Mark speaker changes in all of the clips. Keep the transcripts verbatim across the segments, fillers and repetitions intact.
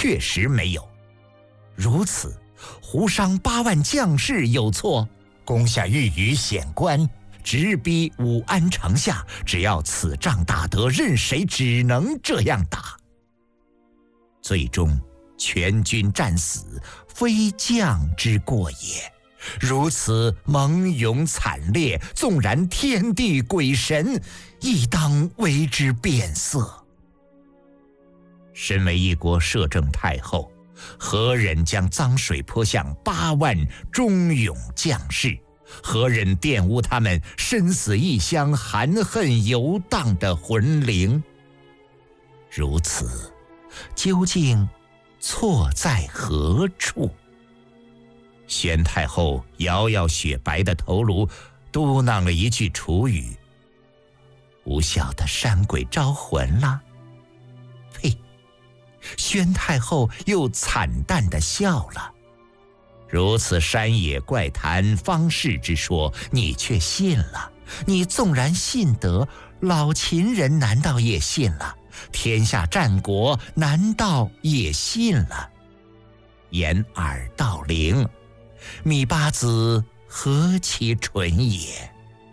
Speaker 1: 确实没有。如此，胡商八万将士有错，攻下御宇显关，直逼武安城下，只要此仗打得，任谁只能这样打。最终全军战死，非将之过也。如此猛勇惨烈，纵然天地鬼神，亦当为之变色。身为一国摄政太后，何忍将脏水泼向八万忠勇将士？何忍玷污他们身死异乡、含恨游荡的魂灵？如此，究竟错在何处？宣太后摇摇雪白的头颅，嘟囔了一句楚语：“无效的山鬼招魂了。”呸！宣太后又惨淡地笑了。如此山野怪谈、方士之说，你却信了？你纵然信得，老秦人难道也信了？天下战国难道也信了？掩耳盗铃，芈八子何其蠢也！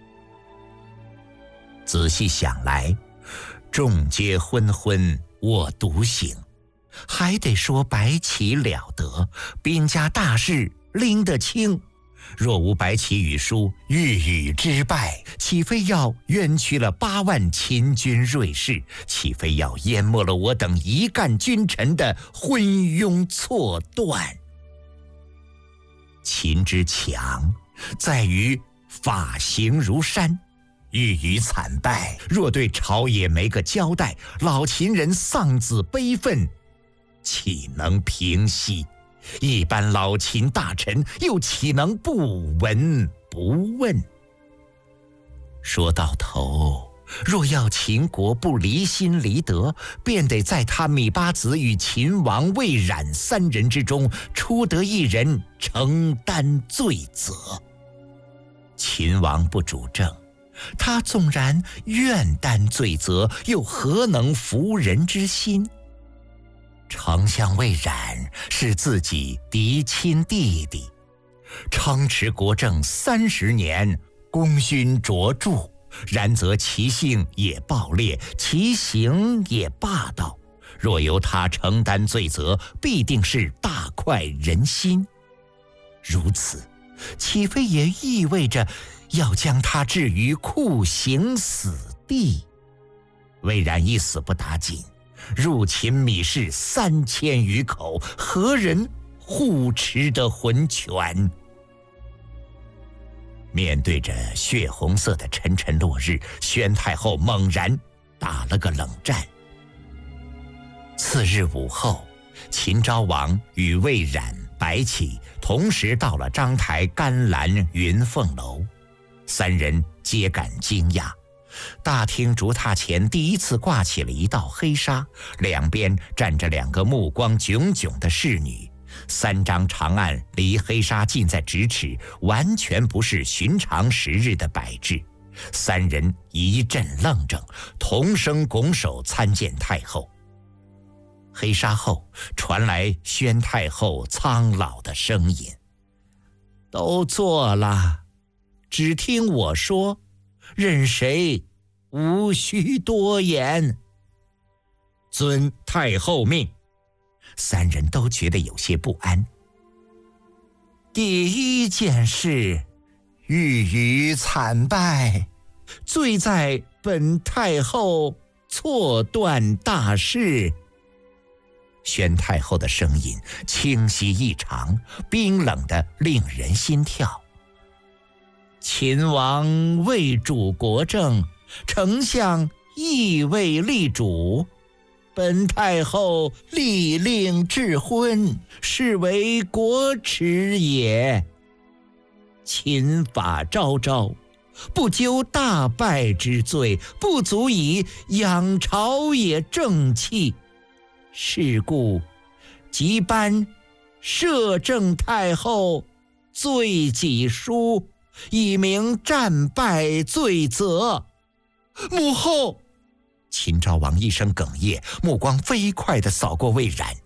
Speaker 1: 仔细想来，众皆昏昏，我独醒。还得说白起了得，兵家大事拎得清。若无白起与书，御宇之败，岂非要冤屈了八万秦军锐士？岂非要淹没了我等一干君臣的昏庸错断？秦之强，在于法行如山。御宇惨败，若对朝野没个交代，老秦人丧子悲愤，岂能平息？一般老秦大臣又岂能不闻不问？说到头，若要秦国不离心离德，便得在他芈八子与秦王魏冉三人之中，出得一人承担罪责。秦王不主政，他纵然愿担罪责，又何能服人之心？丞相魏冉是自己嫡亲弟弟，撑持国政三十年，功勋卓著，然则其性也暴烈，其行也霸道。若由他承担罪责，必定是大快人心。如此，岂非也意味着要将他置于酷刑死地？魏冉一死不打紧，入秦芈氏三千余口，何人护持的魂权？面对着血红色的沉沉落日，宣太后猛然打了个冷战。次日午后，秦昭王与魏冉、白起同时到了章台甘蓝云凤楼，三人皆感惊讶。大厅烛榻前第一次挂起了一道黑纱，两边站着两个目光炯炯的侍女，三张长案离黑纱近在咫尺，完全不是寻常时日的摆置。三人一阵愣怔，同声拱手参见太后。黑纱后传来宣太后苍老的声音：“都坐了，只听我说，任谁无需多言。”遵太后命。三人都觉得有些不安。第一件事，御宇惨败，罪在本太后错断大事。宣太后的声音清晰异常，冰冷得令人心跳。秦王为主国政，丞相亦为立主，本太后立令智昏，是为国耻也。秦法昭昭，不究大败之罪，不足以养朝野正气。是故即颁摄政太后罪己书，以明战败罪责。母后！秦昭王一声哽咽，目光飞快地扫过魏冉。